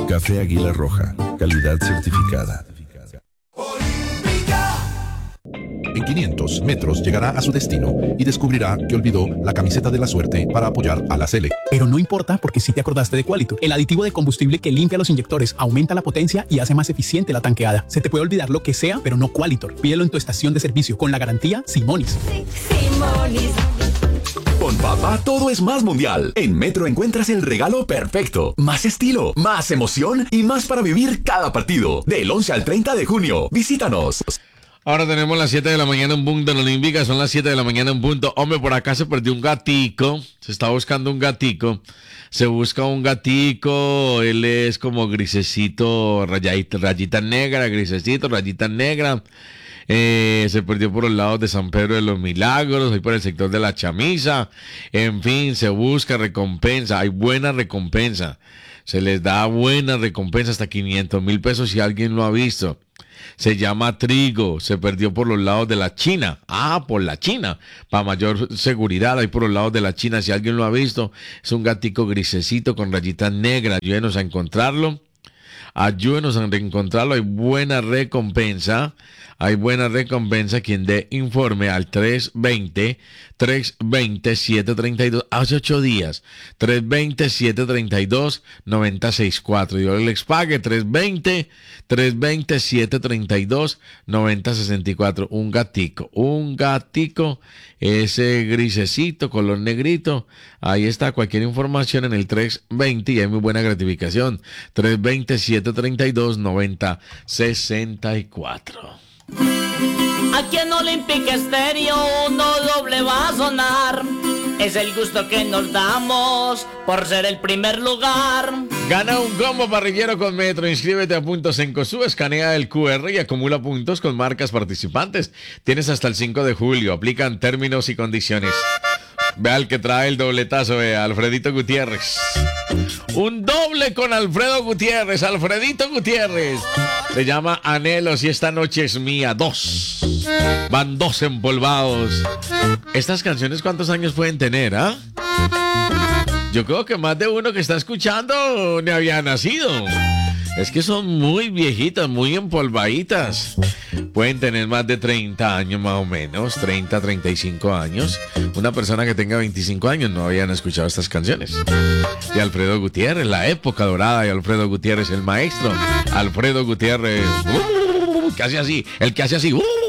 Café Águila Roja, calidad certificada. En 500 metros llegará a su destino y descubrirá que olvidó la camiseta de la suerte para apoyar a la Sele. Pero no importa, porque sí te acordaste de Qualitor, el aditivo de combustible que limpia los inyectores, aumenta la potencia y hace más eficiente la tanqueada. Se te puede olvidar lo que sea, pero no Qualitor. Pídelo en tu estación de servicio con la garantía Simonis. Simonis. Con papá todo es más mundial. En Metro encuentras el regalo perfecto. Más estilo, más emoción y más para vivir cada partido. Del 11 al 30 de junio. Visítanos. Ahora tenemos las 7 de la mañana en punto en Olímpica, son las 7 de la mañana en punto. Hombre, por acá se perdió un gatico, se está buscando un gatico. Se busca un gatico, él es como grisecito, rayita negra, grisecito, rayita negra. Se perdió por los lados de San Pedro de los Milagros, ahí por el sector de la Chamisa. En fin, se busca recompensa, hay buena recompensa. Se les da buena recompensa, hasta 500,000 pesos si alguien lo ha visto. Se llama Trigo, se perdió por los lados de la China. Por la China, para mayor seguridad, ahí por los lados de la China, si alguien lo ha visto. Es un gatico grisecito con rayitas negras, ayúdenos a encontrarlo. Ayúdenos a encontrarlo, hay buena recompensa. Hay buena recompensa. Quien dé informe al 320-732, hace 8 días, 320-732-9064. Yo les pague 320-732-9064. Un gatico, ese grisecito, color negrito. Ahí está, cualquier información en el 320 y hay muy buena gratificación. 320-732-9064. Aquí en Olímpica Estéreo uno doble va a sonar. Es el gusto que nos damos por ser el primer lugar. Gana un combo parrillero con Metro. Inscríbete a Puntos en Cosú, escanea el QR y acumula puntos con marcas participantes. Tienes hasta el 5 de julio. Aplican términos y condiciones. Vea el que trae el dobletazo, vea, Alfredito Gutiérrez. Un doble con Alfredo Gutiérrez, Alfredito Gutiérrez. Se llama Anhelos y esta noche es mía. 2. Van 2 empolvados. Estas canciones, ¿cuántos años pueden tener, ah? Yo creo que más de uno que está escuchando ni había nacido. Es que son muy viejitas, muy empolvaditas. Pueden tener más de 30 años más o menos, 30, 35 años. Una persona que tenga 25 años no habían escuchado estas canciones. De Alfredo Gutiérrez, la época dorada de Alfredo Gutiérrez, el maestro. Alfredo Gutiérrez, que hace así, el que hace así,